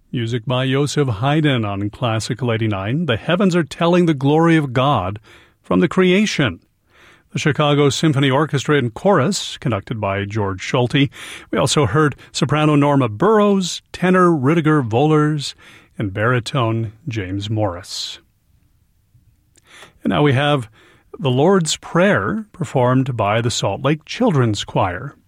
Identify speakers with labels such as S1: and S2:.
S1: Music by Joseph Haydn on Classical 89. The heavens are telling the glory of God from the creation. The Chicago Symphony Orchestra and Chorus, conducted by George Schulte. We also heard soprano Norma Burroughs, tenor Rüdiger Vollers, and baritone James Morris. And now we have the Lord's Prayer, performed by the Salt Lake Children's Choir.